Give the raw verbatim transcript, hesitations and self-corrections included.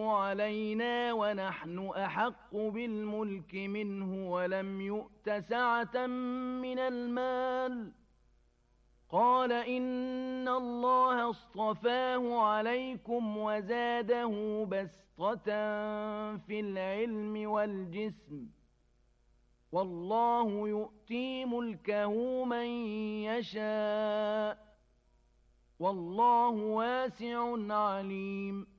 علينا ونحن أحق بالملك منه ولم يؤت سعة من المال. قال إن الله اصطفاه عليكم وزاده بسطة في العلم والجسم، والله يؤتي ملكه من يشاء، والله واسع عليم.